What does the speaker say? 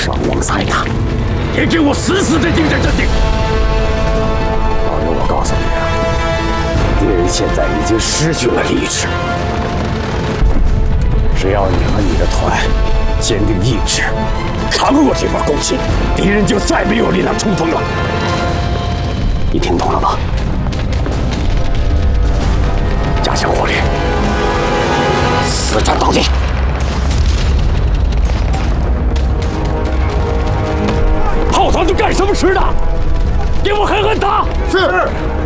上王塞他， 也给我死死地盯在这里！ 老刘，我告诉你啊，敌人现在已经失去了理智。只要你和你的团坚定意志，扛过这波攻击，敌人就再没有力量冲锋了。你听懂了吗？加强火力，死战到底！炮团都干什么吃的？给我狠狠打！ 是。